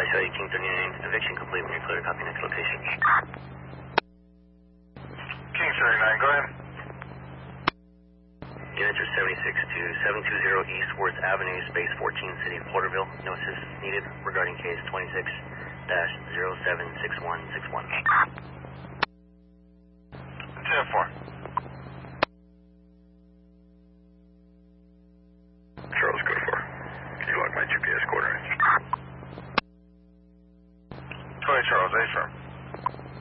show 1839, eviction complete when you're clear to copy next location. King 39, go ahead. Units are 76 to 720 East Worth Avenue, space 14, City of Porterville. No assistance needed regarding case 26-076161. 10-4. Charles, go for. Can you log my GPS coordinates? 20 Charles, A firm.